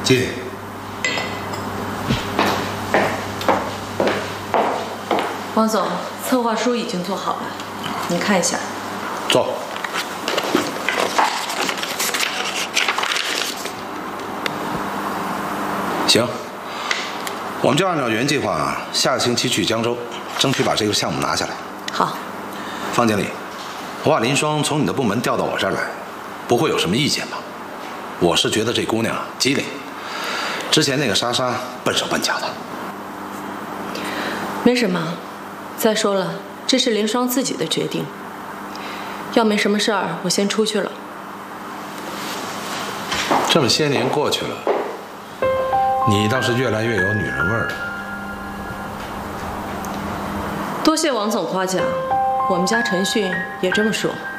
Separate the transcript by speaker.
Speaker 1: 进。
Speaker 2: 王总，策划书已经做好了，您看一下。
Speaker 1: 坐。行，我们就按照原计划，下个星期去江州，争取把这个项目拿下来。
Speaker 2: 好。
Speaker 1: 方经理，我把林双从你的部门调到我这儿来，不会有什么意见吧？我是觉得这姑娘机灵，之前那个莎莎笨手笨脚的。
Speaker 2: 没什么，再说了，这是林双自己的决定。要没什么事儿，我先出去了。
Speaker 1: 这么些年过去了，你倒是越来越有女人味儿了。
Speaker 2: 多谢王总夸奖，我们家陈迅也这么说。